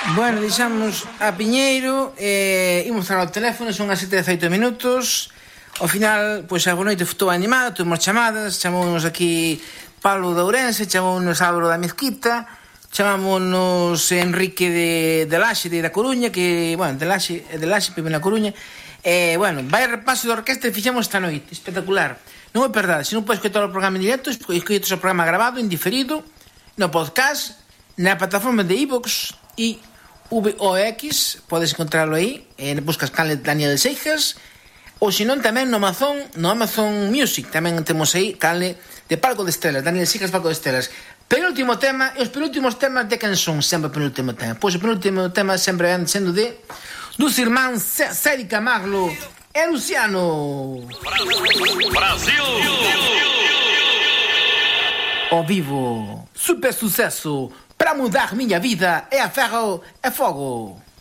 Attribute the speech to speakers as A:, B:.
A: Bueno, deixamos a Piñeiro, imos falar ao teléfono, son as 7:18 minutos. Ao final, pois a noite foi toda animada, tuvimos chamadas, chamounos aquí Pablo de Ourense, chamounos Álvaro da Mezquita, chamámonos Enrique de Laxe, da Coruña, que, bueno, de Laxe, Pepe na Coruña. Bueno, vai repaso da orquesta que fixemos esta noite, espectacular. Non é verdade, se non podes escoitar o programa en directo, escoitas o programa grabado, en diferido, no podcast, na plataforma de iVoox e VOX, podes encontrarlo aí, buscas canle Daniel Seijas, ou senón tamén no Amazon Music, tamén temos aí canle de Palco de Estrelas, Daniel Seijas, Palco de Estrelas. Penúltimo tema, e os penúltimos temas de quen son sempre o penúltimo tema? Pois o penúltimo tema sempre ven sendo dos irmáns Cédric Camargo e Luciano.
B: Brasil!
A: Ao vivo, super sucesso, para mudar minha vida é a ferro, é fogo.